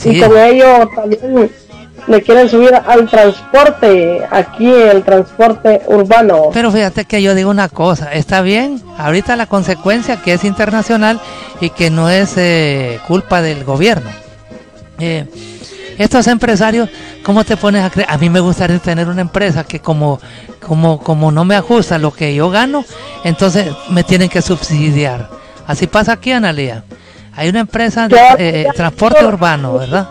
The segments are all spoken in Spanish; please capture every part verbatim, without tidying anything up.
Sí. Y con ello también le quieren subir al transporte, aquí el transporte urbano. Pero fíjate que yo digo una cosa, está bien, ahorita la consecuencia que es internacional y que no es eh, culpa del gobierno. Eh, estos empresarios, ¿cómo te pones a creer? A mí me gustaría tener una empresa que como, como, como no me ajusta lo que yo gano, entonces me tienen que subsidiar. Así pasa aquí, Analía. Hay una empresa de eh, transporte urbano, ¿verdad?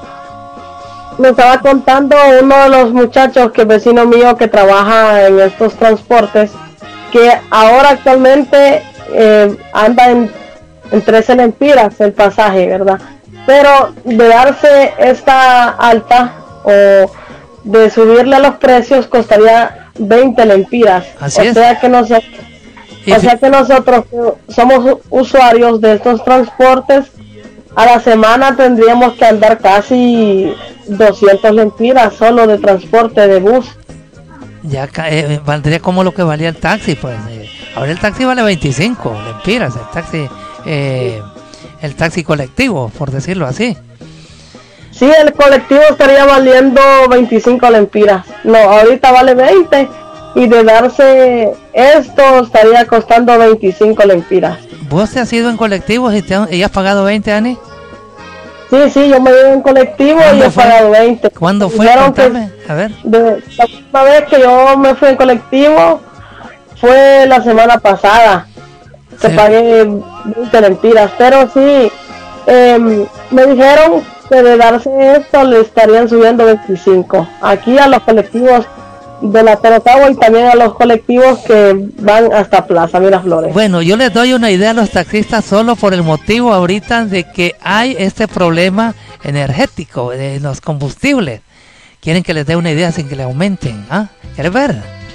Me estaba contando uno de los muchachos que es vecino mío que trabaja en estos transportes, que ahora actualmente eh, anda en, en trece lempiras el pasaje, ¿verdad? Pero de darse esta alta o de subirle los precios costaría veinte lempiras. Así o es. sea que nosotros, o sea que nosotros somos usuarios de estos transportes, a la semana tendríamos que andar casi doscientos lempiras solo de transporte de bus. Ya eh, valdría como lo que valía el taxi, pues. Eh, ahora el taxi vale veinticinco lempiras, el taxi, eh, el taxi colectivo, por decirlo así. Sí, el colectivo estaría valiendo veinticinco lempiras. No, ahorita vale veinte y de darse esto estaría costando veinticinco lempiras. ¿Vos te has ido en colectivos y, te han, y has pagado veinte, Ani? Sí, sí, yo me he ido en colectivo y he fue? pagado veinte. ¿Cuándo fue? Contame, a ver. De, la última vez que yo me fui en colectivo fue la semana pasada. Que sí. Pagué veinte lempiras, pero sí, eh, me dijeron que de darse esto le estarían subiendo veinticinco. Aquí a los colectivos de la Terotagua y también a los colectivos que van hasta Plaza Miraflores. Bueno, yo les doy una idea a los taxistas solo por el motivo ahorita de que hay este problema energético de los combustibles. Quieren que les dé una idea sin que le aumenten, ¿ah? ¿Quieres ver?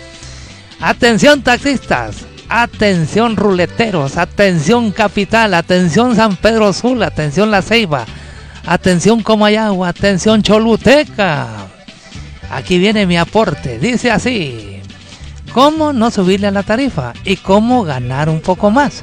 Atención taxistas, atención ruleteros, atención Capital, atención San Pedro Sula, atención La Ceiba, atención Comayagua, atención Choluteca. Aquí viene mi aporte, dice así: ¿cómo no subirle a la tarifa y cómo ganar un poco más?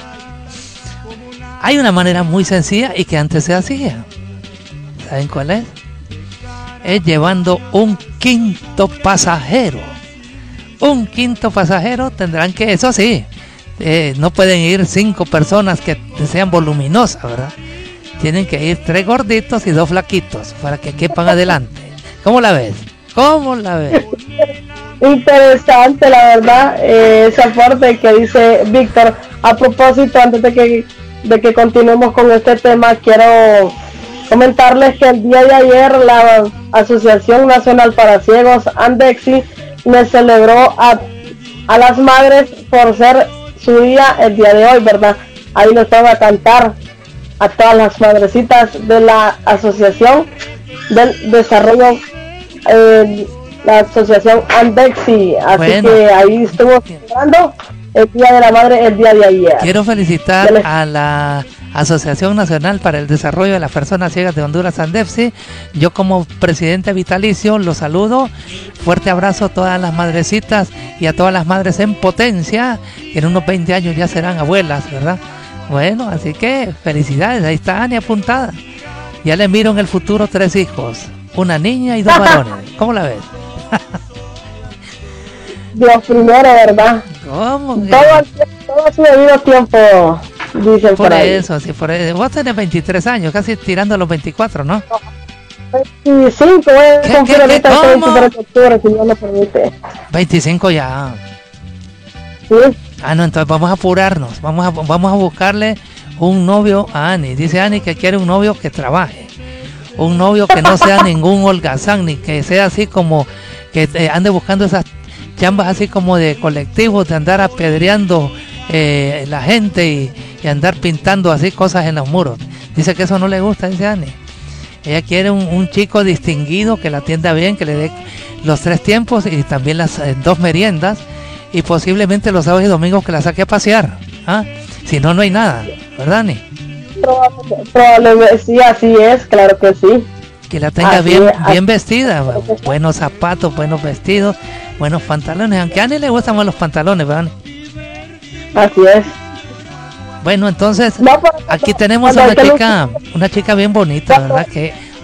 Hay una manera muy sencilla y que antes se hacía. ¿Saben cuál es? Es llevando un quinto pasajero. Un quinto pasajero tendrán que, eso sí, eh, no pueden ir cinco personas que sean voluminosas, ¿verdad? Tienen que ir tres gorditos y dos flaquitos para que quepan adelante. ¿Cómo la ves? ¿Cómo la ves? Interesante, la verdad, eh, ese aporte que dice Víctor. A propósito, antes de que, de que continuemos con este tema, quiero comentarles que el día de ayer la Asociación Nacional para Ciegos, ANDEXI, me celebró a, a las madres por ser su día el día de hoy, ¿verdad? Ahí les van a cantar a todas las madrecitas de la Asociación del Desarrollo, eh, la Asociación ANDEXI, así bueno, que ahí estuvo celebrando el Día de la Madre el día de ayer. Quiero felicitar les... a la Asociación Nacional para el Desarrollo de las Personas Ciegas de Honduras, ANDEXI. Yo como presidente vitalicio los saludo. Fuerte abrazo a todas las madrecitas y a todas las madres en potencia, que en unos veinte años ya serán abuelas, ¿verdad? Bueno, así que felicidades, ahí está Ani apuntada. Ya le miro en el futuro tres hijos, una niña y dos varones. ¿Cómo la ves? Dios primero, ¿verdad? ¿Cómo? Todo, todo a su debido tiempo, dicen por, por ahí. eso, sí, por eso. Vos tenés veintitrés años, casi tirando a los veinticuatro, ¿no? veinticinco, voy a cumplir ahorita el veintitrés de octubre, si Dios lo permite. veinticinco ya. Sí. Ah, no, entonces vamos a apurarnos, vamos a, vamos a buscarle un novio a Ani. Dice Ani que quiere un novio que trabaje, un novio que no sea ningún holgazán, ni que sea así como que eh, ande buscando esas chambas así como de colectivos, de andar apedreando eh, la gente y, y andar pintando así cosas en los muros. Dice que eso no le gusta, dice Ani. Ella quiere un, un chico distinguido que la atienda bien, que le dé los tres tiempos y también las eh, dos meriendas, y posiblemente los sábados y domingos que la saque a pasear. ¿Ah? Si no, no hay nada, ¿verdad, Ani? Probablemente, probablemente sí, así es, claro que sí. Que la tenga así, bien, así, bien vestida, buenos zapatos, buenos vestidos, buenos pantalones, aunque a Ani le gustan más los pantalones, ¿verdad? Así es. Bueno, entonces, no, pero, aquí tenemos una chica, una chica bien bonita, ¿verdad? Que